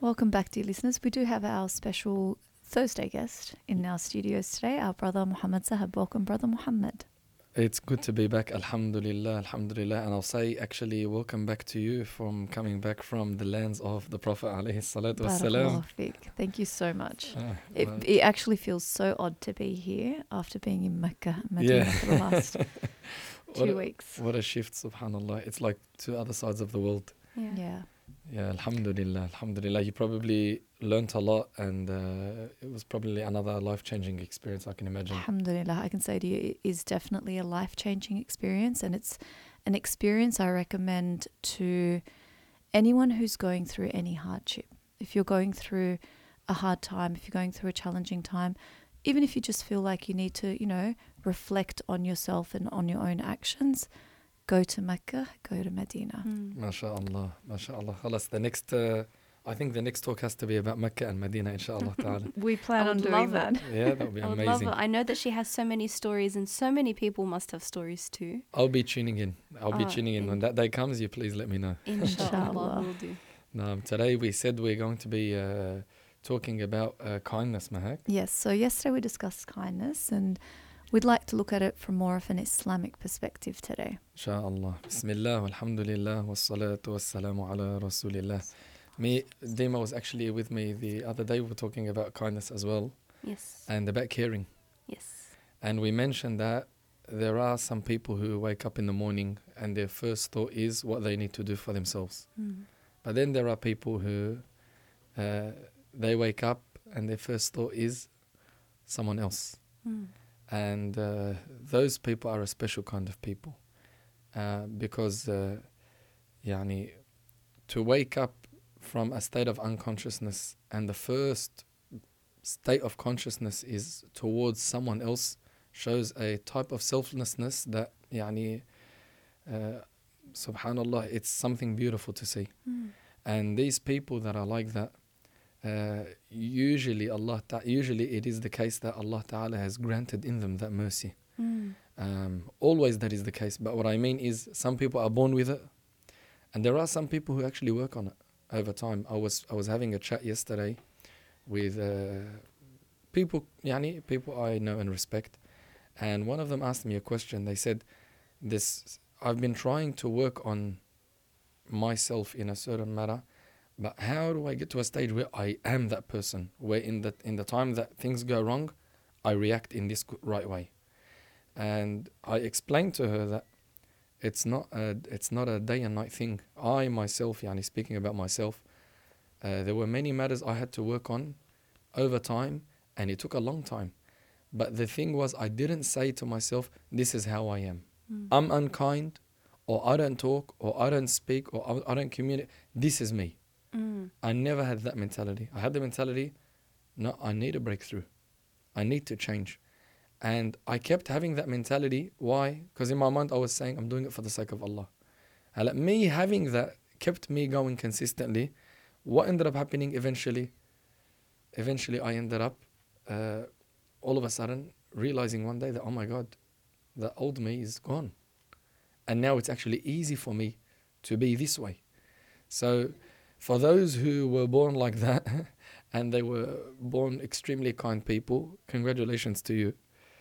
Welcome back, dear listeners. We do have our special Thursday guest in our studios today, our brother Muhammad Zahab. Welcome, brother Muhammad. It's good to be back, alhamdulillah, alhamdulillah. And I'll say actually welcome back to you from coming back from the lands of the Prophet alayhi salatu wassalam. Barakallahu feek. Thank you so much. Well, It actually feels so odd to be here after being in Mecca, Medina for the last What 2 a- weeks. what a shift, subhanallah. It's like two other sides of the world. Yeah. Yeah, alhamdulillah, alhamdulillah. You probably learnt a lot and it was probably another life-changing experience, I can imagine. Alhamdulillah, I can say to you, it is definitely a life-changing experience, and it's an experience I recommend to anyone who's going through any hardship. If you're going through a hard time, if you're going through a challenging time, even if you just feel like you need to, reflect on yourself and on your own actions, go to Mecca, go to Medina. MashaAllah, MashaAllah. Khalas, I think the next talk has to be about Mecca and Medina, inshallah ta'ala. We plan I on would doing love that. it. Yeah, that would be I would love amazing. it. I know that she has so many stories, and so many people must have stories too. I'll be tuning in. Oh, When that day comes, you please let me know. Inshallah, Inshallah. will do. Today we said we're going to be talking about kindness, Mahak. Yes, so yesterday we discussed kindness, and we'd like to look at it from more of an Islamic perspective today. Inshallah. Bismillah, alhamdulillah, wassalatu wassalamu ala rasulillah. Dima was actually with me the other day. We were talking about kindness as well Yes. and about caring. Yes. And we mentioned that there are some people who wake up in the morning and their first thought is what they need to do for themselves. But then there are people who they wake up and their first thought is someone else. And those people are a special kind of people because يعني, to wake up from a state of unconsciousness and the first state of consciousness is towards someone else shows a type of selflessness that يعني, subhanallah, it's something beautiful to see. And these people that are like that, usually it is the case that Allah Ta'ala has granted in them that mercy. Always that is the case. But what I mean is some people are born with it, and there are some people who actually work on it over time. I was having a chat yesterday with people I know and respect, and one of them asked me a question. They said, I've been trying to work on myself in a certain matter, but how do I get to a stage where I am that person, where in the time that things go wrong, I react in this right way? And I explained to her that it's not a day and night thing. I myself, speaking about myself, there were many matters I had to work on over time, and it took a long time. But the thing was, I didn't say to myself, this is how I am. I'm unkind, or I don't talk, or I don't speak, or I don't communicate. This is me. I never had that mentality. I had the mentality, no, I need a breakthrough. I need to change. And I kept having that mentality. Why? Because in my mind I was saying, I'm doing it for the sake of Allah. And me having that kept me going consistently. What ended up happening eventually I ended up all of a sudden realizing one day that, oh my God, the old me is gone. And now it's actually easy for me to be this way. So for those who were born like that and they were born extremely kind people, congratulations to you.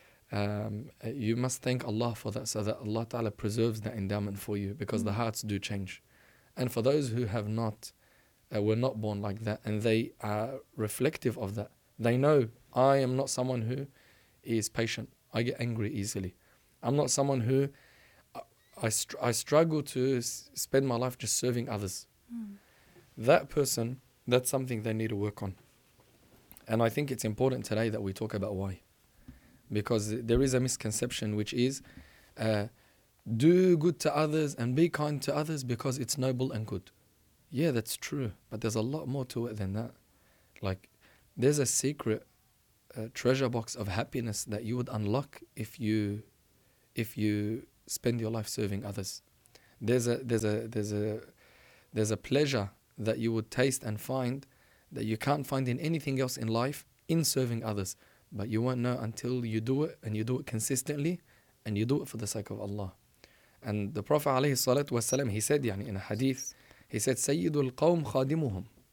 You must thank Allah for that, so that Allah Ta'ala preserves that endowment for you, because the hearts do change. And for those who have not, were not born like that, and they are reflective of that, they know I am not someone who is patient. I get angry easily. I'm not someone who I struggle to spend my life just serving others. That person, that's something they need to work on. And I think it's important today that we talk about why. Because there is a misconception which is do good to others and be kind to others because it's noble and good. Yeah, that's true. But there's a lot more to it than that. Like, there's a secret treasure box of happiness that you would unlock if you spend your life serving others. There's a pleasure that you would taste and find that you can't find in anything else in life in serving others. But you won't know until you do it, and you do it consistently, and you do it for the sake of Allah. And the Prophet ﷺ, he said in a hadith, he said, Sayyidul qawm khadimuhum.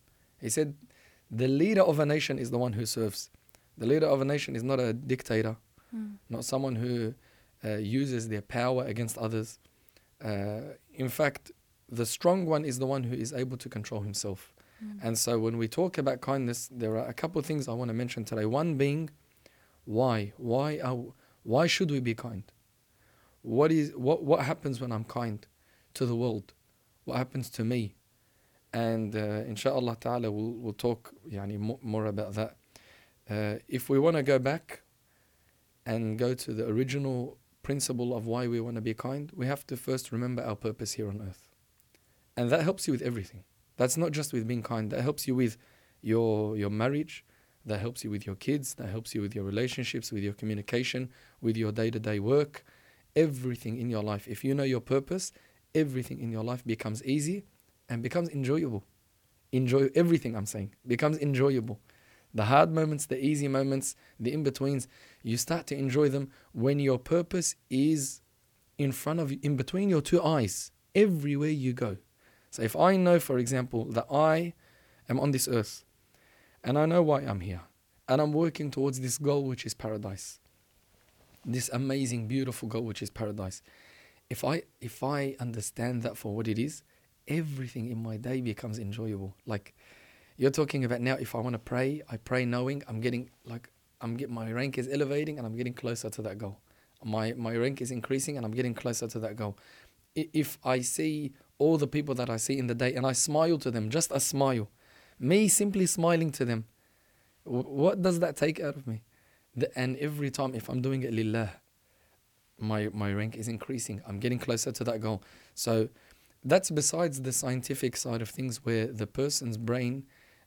He said, the leader of a nation is the one who serves. The leader of a nation is not a dictator, not someone who uses their power against others. In fact, the strong one is the one who is able to control himself. And so when we talk about kindness, there are a couple of things I want to mention today. One being, why? Why should we be kind? What happens when I'm kind to the world? What happens to me? And inshallah ta'ala we'll talk more about that. If we want to go back and go to the original principle of why we want to be kind, we have to first remember our purpose here on earth. And that helps you with everything. That's not just with being kind. That helps you with your marriage. That helps you with your kids. That helps you with your relationships, with your communication, with your day-to-day work. Everything in your life. If you know your purpose, everything in your life becomes easy and becomes enjoyable. Enjoy everything, I'm saying. Becomes enjoyable. The hard moments, the easy moments, the in-betweens, you start to enjoy them when your purpose is in front of you, in between your two eyes, everywhere you go. So if I know, for example, that I am on this earth, and I know why I'm here, and I'm working towards this goal, which is paradise, this amazing, beautiful goal, which is paradise. If I understand that for what it is, everything in my day becomes enjoyable. Like you're talking about now, if I want to pray, I pray knowing my rank is elevating and I'm getting closer to that goal. My rank is increasing and I'm getting closer to that goal. If I see all the people that I see in the day and I smile to them, just a smile, me simply smiling to them, what does that take out of me? And every time, if I'm doing it lillah, my rank is increasing. I'm getting closer to that goal. So that's besides the scientific side of things, where the person's brain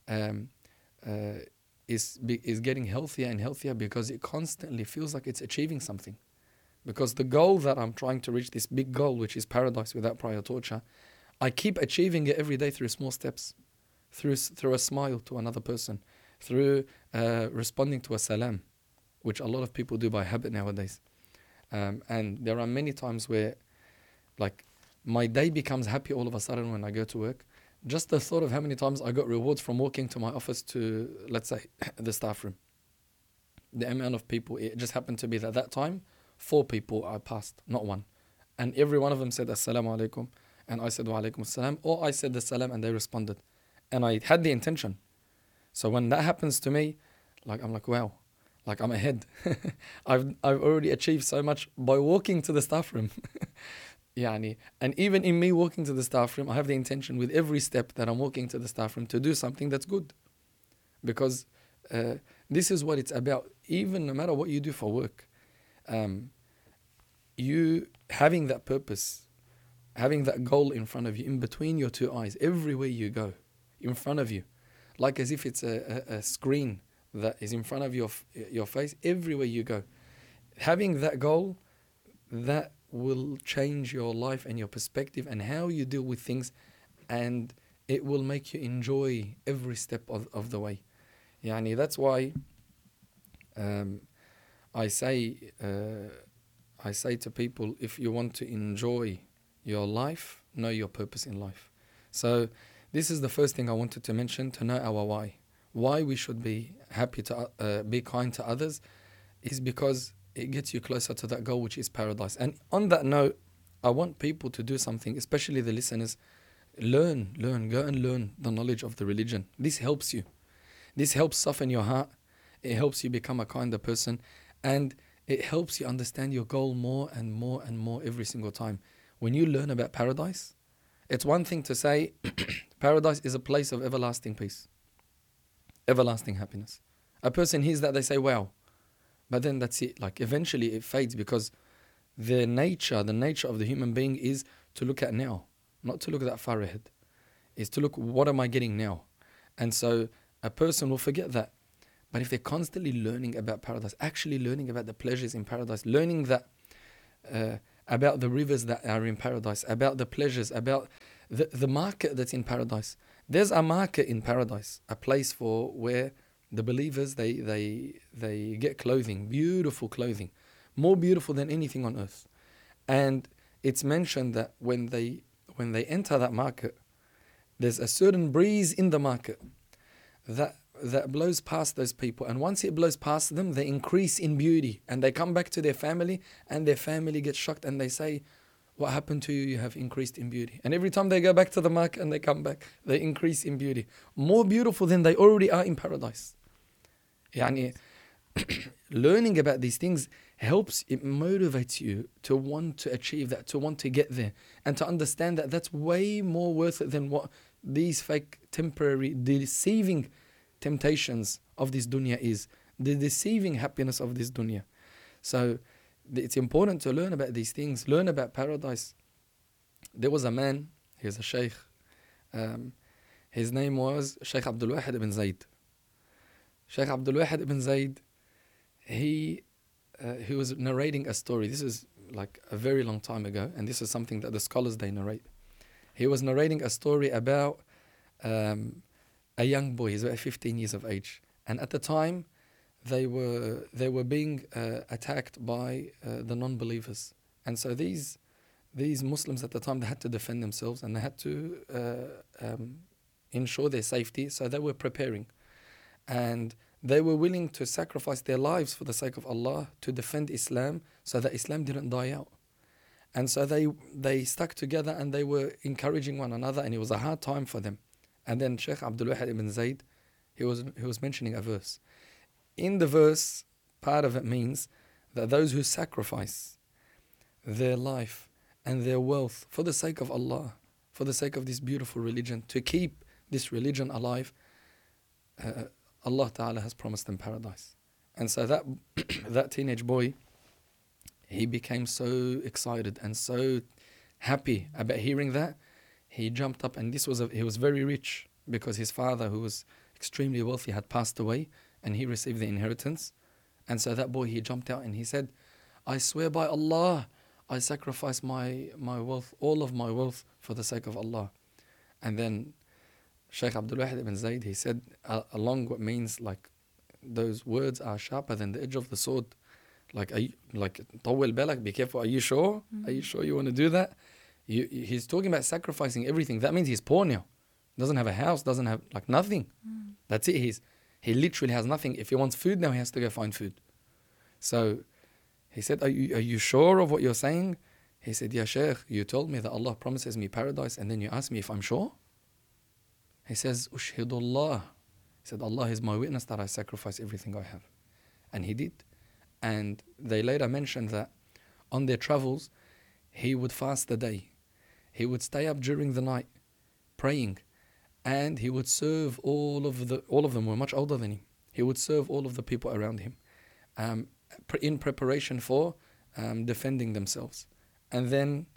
is getting healthier and healthier because it constantly feels like it's achieving something. Because the goal that I'm trying to reach, this big goal, which is paradise without prior torture, I keep achieving it every day through small steps, through a smile to another person, through responding to a salam, which a lot of people do by habit nowadays. And there are many times where, like, my day becomes happy all of a sudden when I go to work. Just the thought of how many times I got rewards from walking to my office to, let's say, the staff room. The amount of people, it just happened to be that that time, 4 people I passed, not one. And every one of them said, Assalamu alaikum. And I said, Wa alaikum assalam. Or I said the salam and they responded. And I had the intention. So when that happens to me, I'm like, wow, like I'm ahead. I've already achieved so much by walking to the staff room. And even in me walking to the staff room, I have the intention with every step that I'm walking to the staff room to do something that's good. Because this is what it's about. Even no matter what you do for work, you having that purpose, having that goal in front of you, in between your two eyes, everywhere you go, in front of you, like as if it's a screen that is in front of your face, everywhere you go. Having that goal, that will change your life and your perspective and how you deal with things, and it will make you enjoy every step of the way. That's why I say to people, if you want to enjoy your life, know your purpose in life. So this is the first thing I wanted to mention, to know our why. Why we should be happy to be kind to others is because it gets you closer to that goal, which is paradise. And on that note, I want people to do something, especially the listeners. Go and learn the knowledge of the religion. This helps you. This helps soften your heart. It helps you become a kinder person. And it helps you understand your goal more and more and more every single time. When you learn about paradise, it's one thing to say paradise is a place of everlasting peace, everlasting happiness. A person hears that, they say, wow. But then that's it. Like eventually it fades, because the nature of the human being is to look at now, not to look that far ahead. Is to look, what am I getting now? And so a person will forget that. But if they're constantly learning about paradise, actually learning about the pleasures in paradise, learning that about the rivers that are in paradise, about the pleasures, about the market that's in paradise. There's a market in paradise, a place for where the believers, they get clothing, beautiful clothing, more beautiful than anything on earth. And it's mentioned that when they enter that market, there's a certain breeze in the market that blows past those people. And once it blows past them, they increase in beauty. And they come back to their family, and their family gets shocked, and they say, what happened to you? You have increased in beauty. And every time they go back to the Makkah and they come back, they increase in beauty. More beautiful than they already are in paradise. Yani, learning about these things helps, it motivates you to want to achieve that, to want to get there, and to understand that that's way more worth it than what these fake, temporary, deceiving temptations of this dunya is, the deceiving happiness of this dunya. So it's important to learn about these things, learn about paradise. There was a man, he was a sheikh, his name was Sheikh Abdul Wahid ibn Zayd. Sheikh Abdul Wahid ibn Zayd, he was narrating a story. This is like a very long time ago, and this is something that the scholars, they narrate. He was narrating a story about a young boy. He's about 15 years of age, and at the time they were being attacked by the non-believers. And so these Muslims at the time, they had to defend themselves, and they had to ensure their safety. So they were preparing, and they were willing to sacrifice their lives for the sake of Allah to defend Islam, so that Islam didn't die out. And so they stuck together, and they were encouraging one another, and it was a hard time for them. And then Sheikh Abdul Wahid ibn Zayd, he was mentioning a verse. In the verse, part of it means that those who sacrifice their life and their wealth for the sake of Allah, for the sake of this beautiful religion, to keep this religion alive, Allah Ta'ala has promised them paradise. And so that teenage boy, he became so excited and so happy about hearing that. He jumped up, and he was very rich, because his father, who was extremely wealthy, had passed away, and he received the inheritance. And so that boy, he jumped out and he said, I swear by Allah, I sacrifice my wealth, all of my wealth, for the sake of Allah. And then Shaykh Abdul Wahid ibn Zayd, he said, along what means, like, those words are sharper than the edge of the sword. Like, طول بالك, be careful, are you sure? Are you sure you want to do that? He's talking about sacrificing everything. That means he's poor now. Doesn't have a house, doesn't have, like, nothing. That's it. He literally has nothing. If he wants food now, he has to go find food. So he said, are you sure of what you're saying? He said, Ya Shaykh, you told me that Allah promises me paradise, and then you ask me if I'm sure? He says, Ushhidullah. He said, Allah is my witness that I sacrifice everything I have. And he did. And they later mentioned that on their travels, he would fast the day. He would stay up during the night praying, and he would serve all of them were much older than him. He would serve all of the people around him in preparation for defending themselves. And then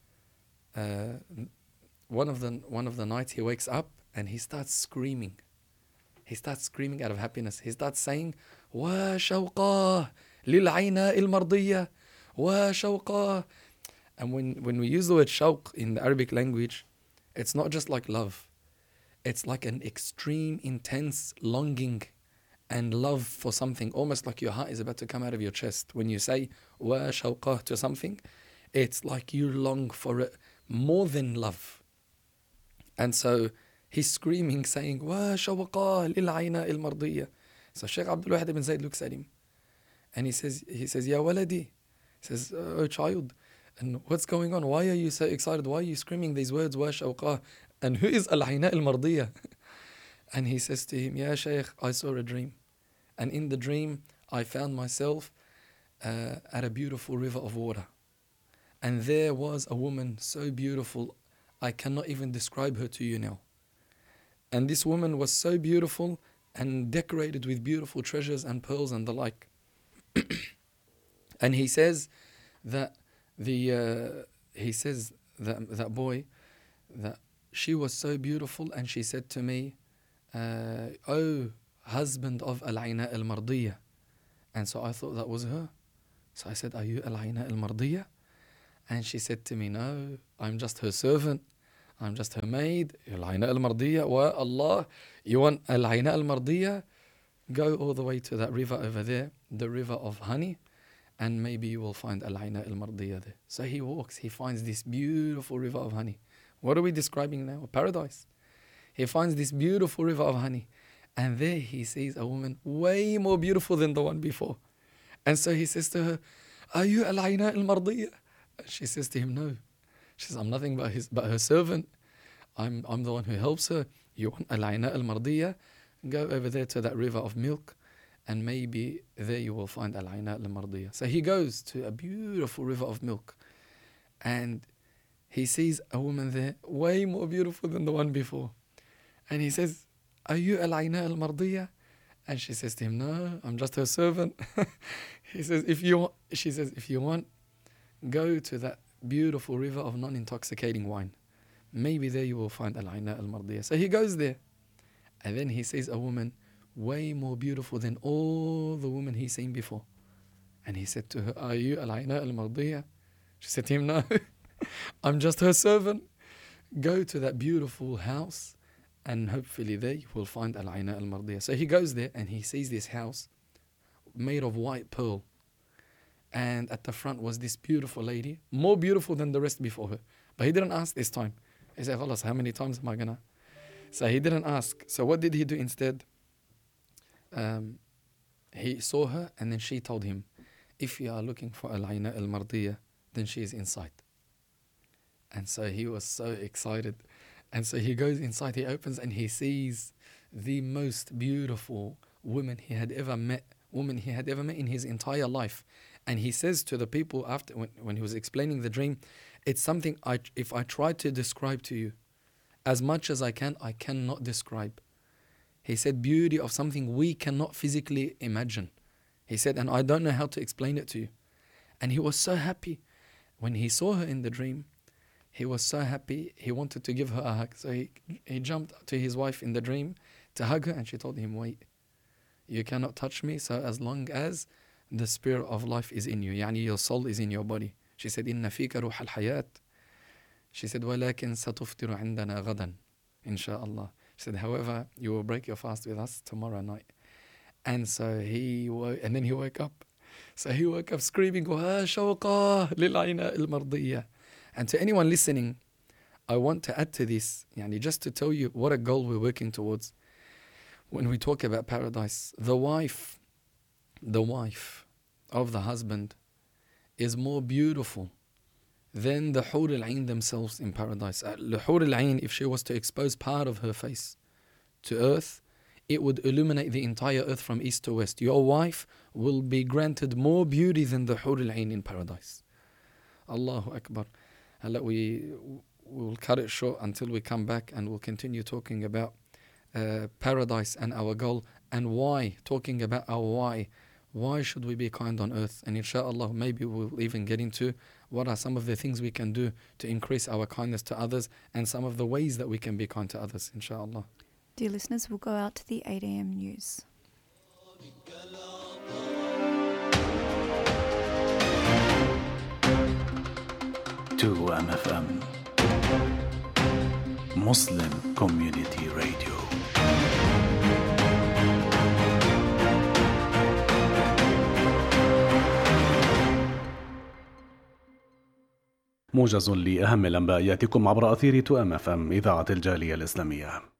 one of the nights he wakes up and he starts screaming. He starts screaming out of happiness. He starts saying, Wa shawqa lil'ayna il-mardiyya, wa shawqa. And when we use the word shawq in the Arabic language, it's not just like love. It's like an extreme, intense longing and love for something, almost like your heart is about to come out of your chest. When you say wa shawqa to something, it's like you long for it more than love. And so he's screaming, saying, Wa shawqa lil'ayna il-mardiyya. So Shaykh Abdul Wahid ibn Zayd looks at him, and he says, Ya waladi. He says, oh child, and what's going on? Why are you so excited? Why are you screaming these words, Wa shawqa? And who is al-ayna al-mardiyya? And he says to him, Ya Shaykh, I saw a dream. And in the dream, I found myself at a beautiful river of water. And there was a woman so beautiful, I cannot even describe her to you now. And this woman was so beautiful and decorated with beautiful treasures and pearls and the like. And he says that that boy, that she was so beautiful, and she said to me, oh, husband of Al-Ayna al-Mardiyya. And so I thought that was her. So I said, are you Al-Ayna al-Mardiyya? And she said to me, no, I'm just her servant. I'm just her maid. Al-Ayna al-Mardiyya. Wa Allah, you want Al-Ayna al-Mardiyya? Go all the way to that river over there, the river of honey, and maybe you will find Al-Ayna al-Mardiyya there. So he walks, he finds this beautiful river of honey. What are we describing now? A paradise. He finds this beautiful river of honey, And there he sees a woman way more beautiful than the one before. And so he says to her, "Are you al-Ayna al-Mardiyya?" She says to him, "No." She says, "I'm nothing but her servant. I'm the one who helps her. You want al-Ayna al-Mardiyya? Go over there to that river of milk, and maybe there you will find al-Ayna al-Mardiyya." So he goes to a beautiful river of milk, and he sees a woman there way more beautiful than the one before. And he says, "Are you al-Ayna al-Mardiyya?" And she says to him, "No, I'm just her servant." She says, "If you want, go to that beautiful river of non-intoxicating wine. Maybe there you will find al-Ayna al-Mardiyya." So he goes there, and then he sees a woman way more beautiful than all the women he's seen before. And he said to her, "Are you al-Ayna al-Mardiyya?" She said to him, "No, I'm just her servant. Go to that beautiful house, and hopefully there you will find al-Ayna al-Mardiyya." So he goes there, and he sees this house made of white pearl. And at the front was this beautiful lady, more beautiful than the rest before her. But he didn't ask this time. He said, "Khalas, how many times am I gonna?" So he didn't ask. So what did he do instead? He saw her, and then she told him, "If you are looking for al-Ayna al-Mardiyya, then she is inside." And so he was so excited. And so he goes inside, he opens, and he sees the most beautiful woman he had ever met in his entire life. And he says to the people after, when he was explaining the dream, "It's something if I try to describe to you as much as I cannot describe." He said, beauty of something we cannot physically imagine. He said, and I don't know how to explain it to you. And he was so happy. When he saw her in the dream, he was so happy, he wanted to give her a hug. So he jumped to his wife in the dream to hug her, and she told him, "Wait, you cannot touch me so as long as the spirit of life is in you, يعني your soul is in your body." She said, "إن فيك روح الحياة." She said, "ولكن ستفطر عندنا غدا إن شاء الله." She said, "However, you will break your fast with us tomorrow night." And so and then he woke up. So he woke up screaming, "Wa shawqa lil-Ayna al-Mardiyya." And to anyone listening, I want to add to this, just to tell you what a goal we're working towards. When we talk about paradise, the wife of the husband is more beautiful than the Hur al-Ain themselves in paradise. The Hur al-Ain, if she was to expose part of her face to earth, it would illuminate the entire earth from east to west. Your wife will be granted more beauty than the Hur al-Ain in paradise. Allahu Akbar. We will cut it short until we come back, and we'll continue talking about paradise and our goal, and why, talking about our why. Why should we be kind on earth? And inshallah, maybe we'll even get into what are some of the things we can do to increase our kindness to others, and some of the ways that we can be kind to others, inshallah. Dear listeners, we'll go out to the 8 a.m. news. 2MFM Muslim Community Radio. موجز لأهم الأنباء يأتيكم عبر أثير 2MFM إذاعة الجالية الإسلامية.